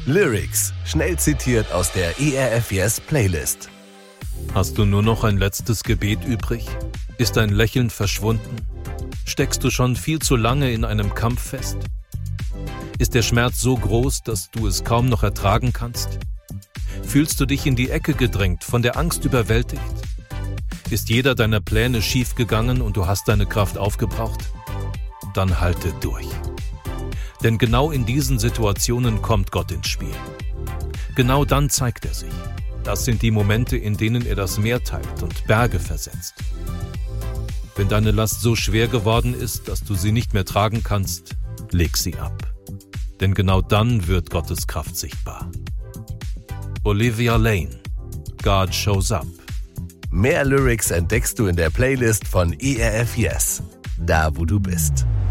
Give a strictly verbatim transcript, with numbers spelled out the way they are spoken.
Lyrics, schnell zitiert aus der E R F Yes Playlist. Hast du nur noch ein letztes Gebet übrig? Ist dein Lächeln verschwunden? Steckst du schon viel zu lange in einem Kampf fest? Ist der Schmerz so groß, dass du es kaum noch ertragen kannst? Fühlst du dich in die Ecke gedrängt, von der Angst überwältigt? Ist jeder deiner Pläne schiefgegangen und du hast deine Kraft aufgebraucht? Dann halte durch. Denn genau in diesen Situationen kommt Gott ins Spiel. Genau dann zeigt er sich. Das sind die Momente, in denen er das Meer teilt und Berge versetzt. Wenn deine Last so schwer geworden ist, dass du sie nicht mehr tragen kannst, leg sie ab. Denn genau dann wird Gottes Kraft sichtbar. Olivia Lane, God Shows Up. Mehr Lyrics entdeckst du in der Playlist von E R F Yes, da wo du bist.